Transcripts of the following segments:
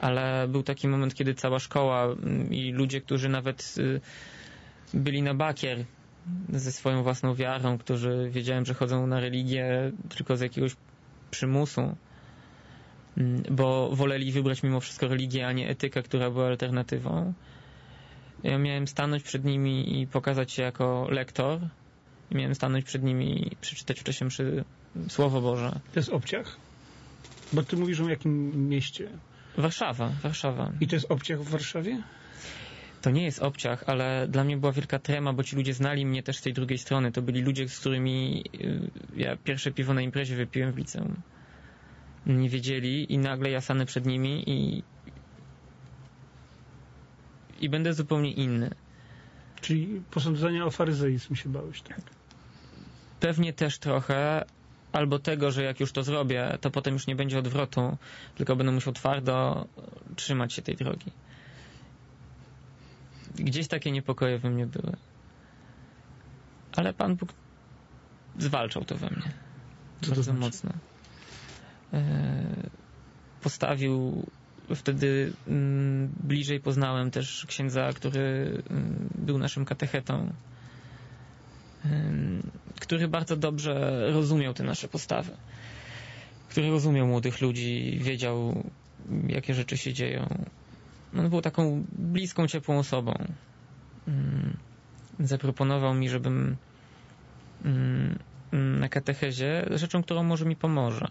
ale był taki moment, kiedy cała szkoła i ludzie, którzy nawet byli na bakier ze swoją własną wiarą, którzy wiedziałem, że chodzą na religię tylko z jakiegoś przymusu, bo woleli wybrać mimo wszystko religię, a nie etykę, która była alternatywą. Ja miałem stanąć przed nimi i pokazać się jako lektor. I miałem stanąć przed nimi i przeczytać w czasie mszy Słowo Boże. To jest obciach? Bo ty mówisz o jakim mieście? Warszawa. I to jest obciach w Warszawie? To nie jest obciach, ale dla mnie była wielka trema, bo ci ludzie znali mnie też z tej drugiej strony. To byli ludzie, z którymi ja pierwsze piwo na imprezie wypiłem w liceum. Nie wiedzieli i nagle ja stanę przed nimi i będę zupełnie inny. Czyli posądzenia o faryzeizm się bałeś, tak? Pewnie też trochę, albo tego, że jak już to zrobię, to potem już nie będzie odwrotu, tylko będę musiał twardo trzymać się tej drogi. Gdzieś takie niepokoje we mnie były. Ale Pan Bóg zwalczał to we mnie. Co bardzo to znaczy? mocno. Postawił wtedy bliżej poznałem też księdza, który był naszym katechetą, który bardzo dobrze rozumiał te nasze postawy, który rozumiał młodych ludzi, wiedział, jakie rzeczy się dzieją. On był taką bliską, ciepłą osobą. Zaproponował mi, żebym na katechezie, rzeczą, którą może mi pomoże,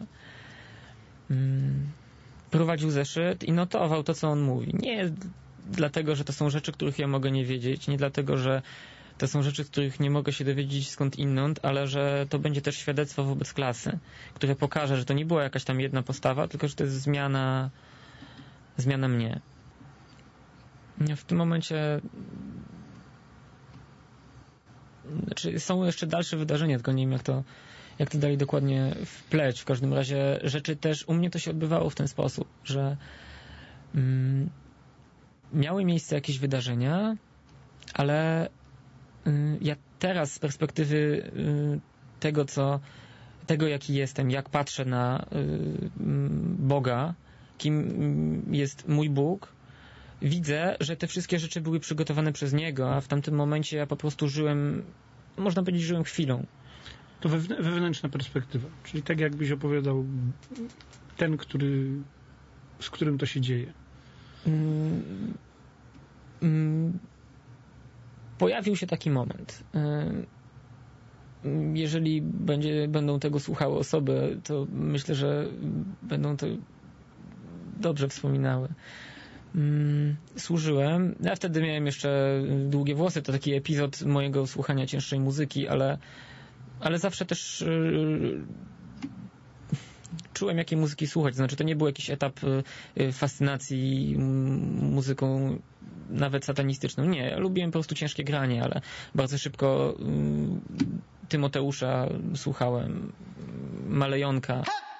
prowadził zeszyt i notował to, co on mówi. Nie dlatego, że to są rzeczy, których ja mogę nie wiedzieć, nie dlatego, że to są rzeczy, których nie mogę się dowiedzieć skąd inąd, ale że to będzie też świadectwo wobec klasy, które pokaże, że to nie była jakaś tam jedna postawa, tylko że to jest zmiana mnie. W tym momencie są jeszcze dalsze wydarzenia, tylko nie wiem, jak to dalej dokładnie wpleć. W każdym razie rzeczy też, u mnie to się odbywało w ten sposób, że miały miejsce jakieś wydarzenia, ale ja teraz z perspektywy tego jaki jestem, jak patrzę na Boga, kim jest mój Bóg, widzę, że te wszystkie rzeczy były przygotowane przez Niego, a w tamtym momencie ja po prostu żyłem, można powiedzieć, żyłem chwilą. To wewnętrzna perspektywa. Czyli tak jakbyś opowiadał ten, z którym to się dzieje. Pojawił się taki moment. Jeżeli będą tego słuchały osoby, to myślę, że będą to dobrze wspominały. Służyłem. Ja wtedy miałem jeszcze długie włosy. To taki epizod mojego słuchania cięższej muzyki, ale zawsze też czułem, jakiej muzyki słuchać. Znaczy, to nie był jakiś etap fascynacji muzyką nawet satanistyczną. Nie, ja lubiłem po prostu ciężkie granie, ale bardzo szybko Tymoteusza słuchałem, Malejonka.